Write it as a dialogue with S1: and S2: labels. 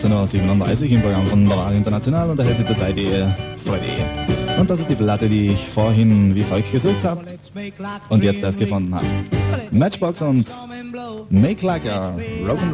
S1: 37 im Programm von Radio International und da hält sich derzeit die Freddy. Und das ist die Platte, die ich vorhin wie folgt gesucht habe und jetzt erst gefunden habe. Matchbox und Make Like a Rock'n'Roll.